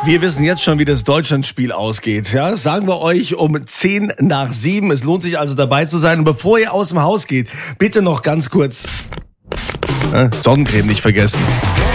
Wir wissen jetzt schon, wie das Deutschlandspiel ausgeht. Ja, das sagen wir euch um 6:10. Es lohnt sich also dabei zu sein. Und bevor ihr aus dem Haus geht, bitte noch ganz kurz Sonnencreme nicht vergessen.